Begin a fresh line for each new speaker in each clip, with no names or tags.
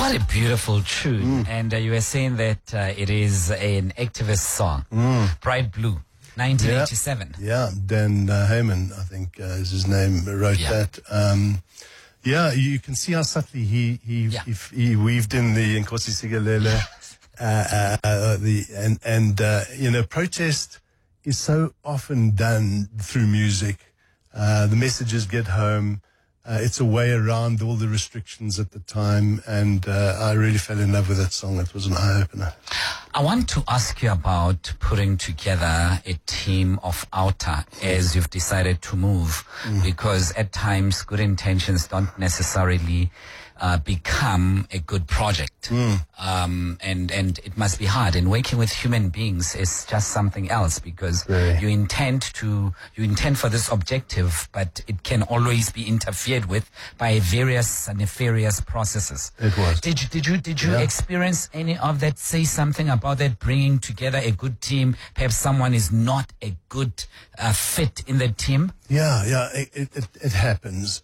What a beautiful tune. And you were saying that it is an activist song, Bright Blue, 1987.
Yeah, Dan Heyman, I think is his name, wrote that. Yeah, you can see how subtly he weaved in the Nkosi Sikelel, protest is so often done through music. The messages get home. It's a way around all the restrictions at the time, and I really fell in love with that song. It was an eye-opener.
I want to ask you about putting together a team of outer as you've decided to move, because at times good intentions don't necessarily become a good project. And it must be hard. And working with human beings is just something else, because you intend for this objective, but it can always be interfered with by various nefarious processes.
It was.
Did you experience any of that? Say something about that, bringing together a good team. Perhaps someone is not a good fit in the team.
Yeah, it happens.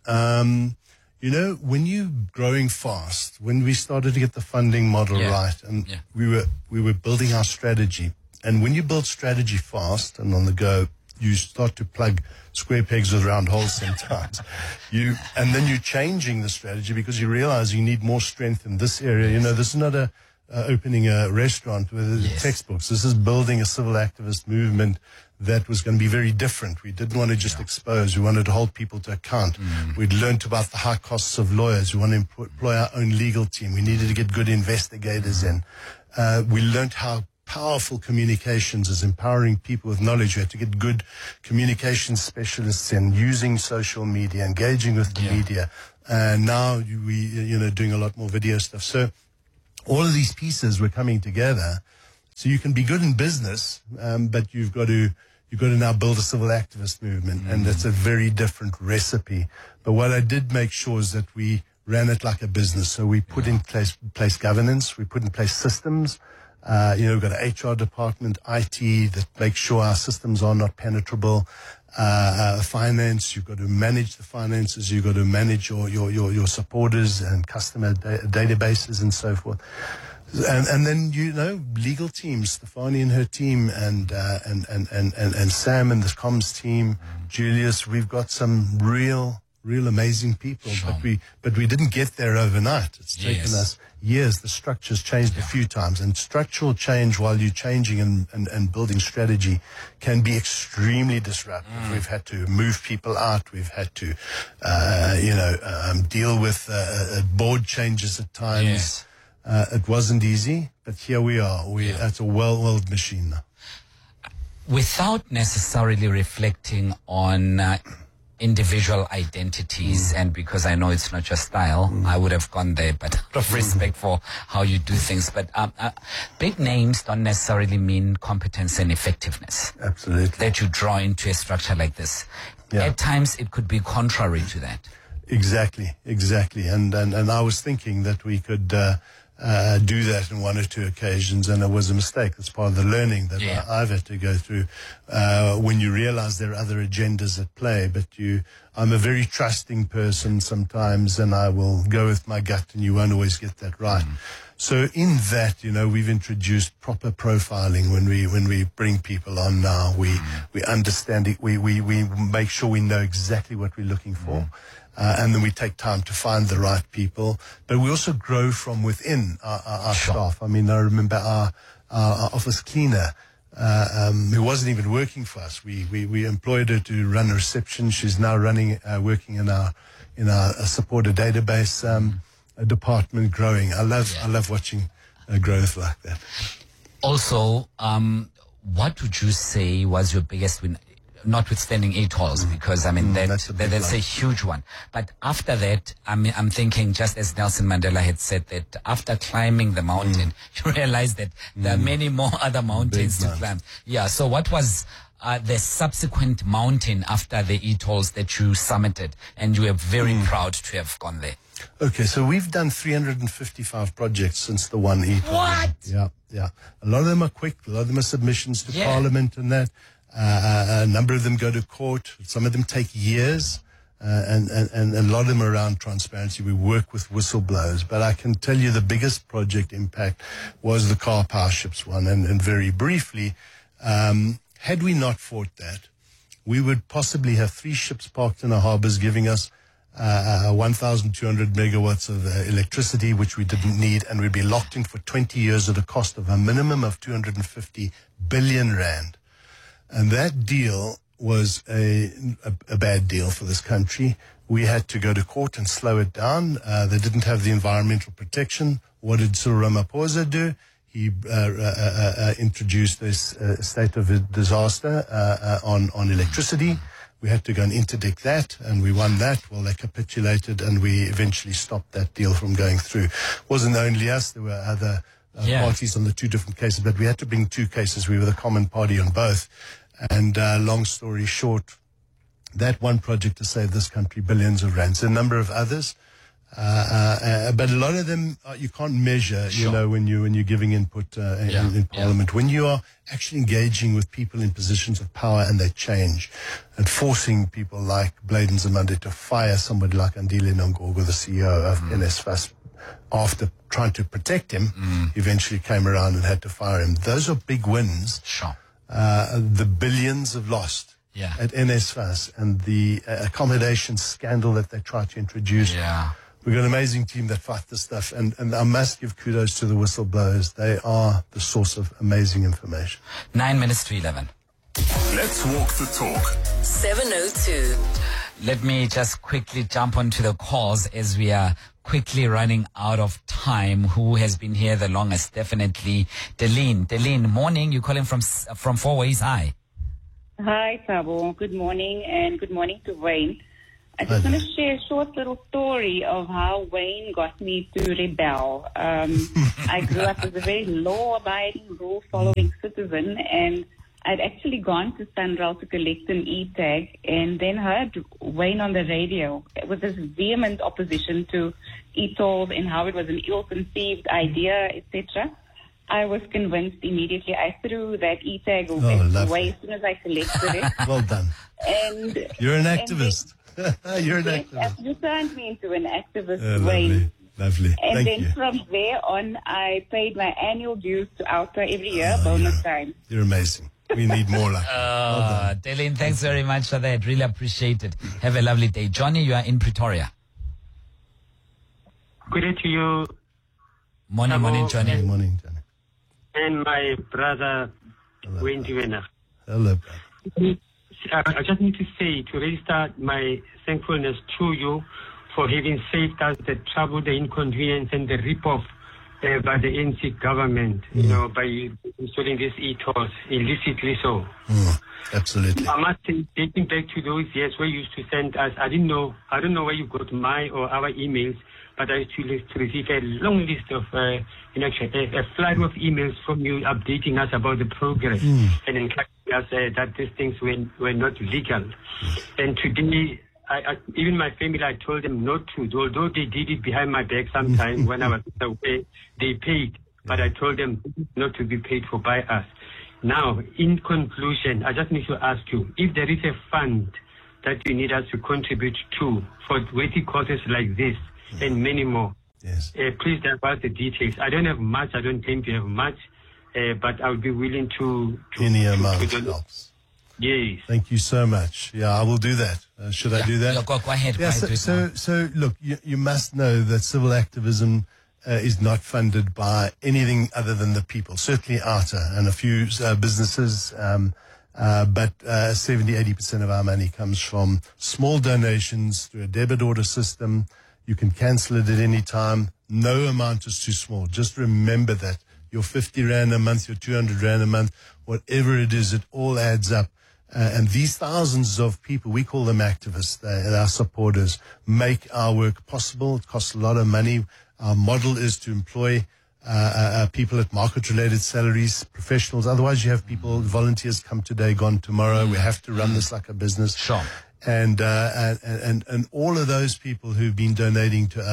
When you're growing fast, when we started to get the funding model right, and we were building our strategy, and when you build strategy fast and on the go, you start to plug square pegs with round holes sometimes. And then you're changing the strategy because you realize you need more strength in this area. This is not opening a restaurant with textbooks. This is building a civil activist movement that was going to be very different. We didn't want to just expose. We wanted to hold people to account. We'd learned about the high costs of lawyers. We wanted to employ our own legal team. We needed to get good investigators in. We learned how powerful communications is, empowering people with knowledge. We had to get good communication specialists in, using social media, engaging with the media. And now we, doing a lot more video stuff. So all of these pieces were coming together. So you can be good in business, but you've got to now build a civil activist movement, and that's a very different recipe. But what I did make sure is that we ran it like a business. So we put in place governance, we put in place systems. We've got an HR department, IT, that makes sure our systems are not penetrable. Finance, you've got to manage the finances, you've got to manage your supporters and customer databases and so forth. And then, legal teams, Stefani and her team, and Sam and the comms team, Julius, we've got some real amazing people, but we didn't get there overnight. It's taken us years. The structure's changed a few times, and structural change while you're changing and building strategy can be extremely disruptive. We've had to move people out. We've had to, deal with board changes at times. It wasn't easy, but here we are. It's a well-oiled machine now.
Without necessarily reflecting on individual identities, and because I know it's not your style, I would have gone there, but out of respect for how you do things. But big names don't necessarily mean competence and effectiveness.
Absolutely.
That you draw into a structure like this. At times, it could be contrary to that.
Exactly. And I was thinking that we could do that on one or two occasions, and it was a mistake. It's part of the learning that I've had to go through when you realize there are other agendas at play. But I'm a very trusting person sometimes, and I will go with my gut, and you won't always get that right. So in that, we've introduced proper profiling when we bring people on now. We understand it. We make sure we know exactly what we're looking for. And then we take time to find the right people. But we also grow from within our staff. I mean, I remember our office cleaner, who wasn't even working for us. We employed her to run a reception. She's now working in our supporter database department, growing. I love watching growth like that.
Also, what would you say was your biggest win? Notwithstanding 8 holes, because that's a huge one. But after that, I'm thinking, just as Nelson Mandela had said, that after climbing the mountain, you realize that there are many more other mountains to climb. Yeah. So what was the subsequent mountain after the 8 holes that you summited, and you were very proud to have gone there?
Okay, so we've done 355 projects since the one 8 hole.
What?
Yeah. A lot of them are quick. A lot of them are submissions to Parliament and that. A number of them go to court. Some of them take years. and a lot of them around transparency. We work with whistleblowers, but I can tell you the biggest project impact was the car power ships one. And very briefly, had we not fought that, we would possibly have 3 ships parked in our harbors giving us 1,200 megawatts of electricity, which we didn't need, and we'd be locked in for 20 years at a cost of a minimum of 250 billion rand. And that deal was a bad deal for this country. We had to go to court and slow it down. They didn't have the environmental protection. What did Cyril Ramaphosa do? He introduced this state of disaster on electricity. We had to go and interdict that, and we won that. Well, they capitulated, and we eventually stopped that deal from going through. It wasn't only us. There were other parties on the 2 different cases, but we had to bring 2 cases. We were the common party on both. And long story short, that one project to save this country billions of rands. A number of others. But a lot of them you can't measure, you know, when you're giving input in Parliament. When you are actually engaging with people in positions of power and they change, and forcing people like Blade Nzimande to fire somebody like Andile Nongogo, the CEO of NSFAS, after trying to protect him, eventually came around and had to fire him. Those are big wins. The billions of lost at NSFAS and the accommodation scandal that they tried to introduce. We've got an amazing team that fight this stuff, and I must give kudos to the whistleblowers. They are the source of amazing information.
9 minutes to 11.
Let's walk the talk.
7:02.
Let me just quickly jump onto the calls as we are quickly running out of time. Who has been here the longest? Definitely Deline. Deline, morning. You're calling from 4 Ways High.
Hi, Thabo. Good morning, and good morning to Wayne. I just want to share a short little story of how Wayne got me to rebel. I grew up as a very law-abiding, rule-following citizen, and I'd actually gone to Sanral to collect an e-tag and then heard Wayne on the radio with this vehement opposition to e-tolls and how it was an ill-conceived idea, etc. I was convinced immediately. I threw that e-tag away as soon as I collected it.
Well done.
And
you're an activist. You're an activist.
You turned me into an activist, Wayne.
Lovely.
And
Thank
then
you.
from there on, I paid my annual dues to Alta every year, bonus time.
You're amazing. We need more like that.
Deline, thanks very much for that. Really appreciate it. Have a lovely day. Johnny, you are in Pretoria.
Good day to you.
Morning, Johnny.
Morning, Johnny.
And my brother, Wayne Duena.
Hello, brother.
I just need to say, to register my thankfulness to you for having saved us the trouble, the inconvenience, and the rip-off by the ANC government, you know, by installing these e-tolls, illicitly so.
Absolutely.
I must say, dating back to those years where you used to send us, I don't know where you got my or our emails, but I used to receive a long list of, a flood of emails from you updating us about the progress and encouraging us that these things were not legal. And today, even my family, I told them not to, although they did it behind my back sometime when I was away, they paid, but I told them not to be paid for by us. Now, in conclusion, I just need to ask you, if there is a fund that you need us to contribute to for weighty causes like this and many more, please divulge the details. I don't have much, I don't claim to have much, but I would be willing to
any amount helps.
Yes.
Thank you so much. Yeah, I will do that. Should I do that?
Go ahead.
Yeah, so look, you must know that civil activism is not funded by anything other than the people. Certainly ARTA and a few businesses, but 70-80% of our money comes from small donations through a debit order system. You can cancel it at any time. No amount is too small. Just remember that. Your 50 Rand a month, your 200 Rand a month, whatever it is, it all adds up. And these thousands of people, we call them activists, they're our supporters, make our work possible. It costs a lot of money. Our model is to employ people at market-related salaries, professionals. Otherwise, you have people, volunteers come today, gone tomorrow. We have to run this like a business.
Sure.
And all of those people who've been donating to us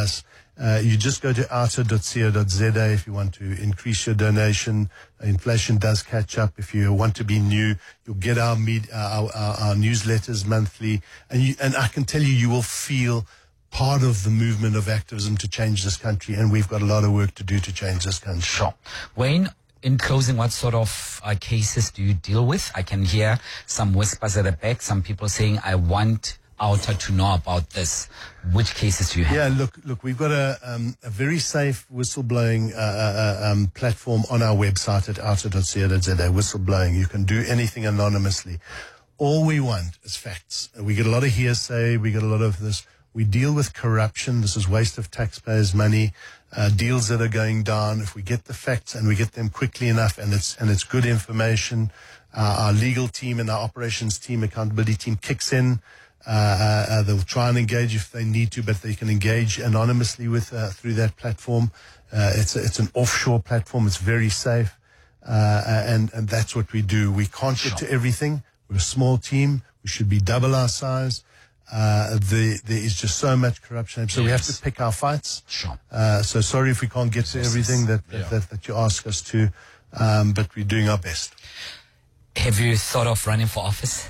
You just go to outer.co.za if you want to increase your donation. Inflation does catch up. If you want to be new, you'll get our newsletters monthly. And I can tell you, you will feel part of the movement of activism to change this country. And we've got a lot of work to do to change this country.
Sure. Wayne, in closing, what sort of cases do you deal with? I can hear some whispers at the back, some people saying, I want Outer to know about this. Which cases do you have?
Yeah, look, we've got a very safe whistleblowing platform on our website at outer.co.za, whistleblowing. You can do anything anonymously. All we want is facts. We get a lot of hearsay, we get a lot of this. We deal with corruption. This is waste of taxpayers' money. Deals that are going down. If we get the facts and we get them quickly enough, and it's good information, our legal team and our operations team, accountability team kicks in. They'll try and engage if they need to, but they can engage anonymously with through that platform. It's an offshore platform. It's very safe, and that's what we do. We can't get to everything. We're a small team. We should be double our size. There is just so much corruption, so we have to pick our fights.
Sure.
So sorry if we can't get to everything that you ask us to, but we're doing our best.
Have you thought of running for office?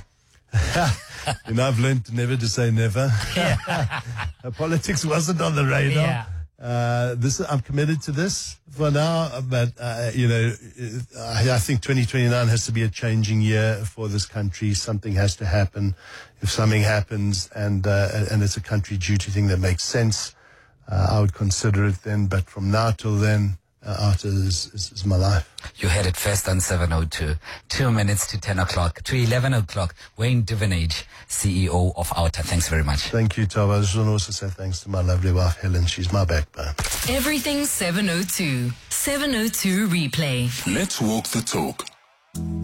I've learned never to say never. Politics wasn't on the radar. I'm committed to this for now, but I think 2029 has to be a changing year for this country. Something has to happen. If something happens and it's a country duty thing that makes sense, I would consider it then. But from now till then, Outer is my life.
You had it first on 7:02. 2 minutes to 10 o'clock, to 11 o'clock. Wayne Duvenage, CEO of Outer. Thanks very much.
Thank you, Tava. I just want to also say thanks to my lovely wife, Helen. She's my backbone.
Everything 702. 702 replay.
Let's walk the talk.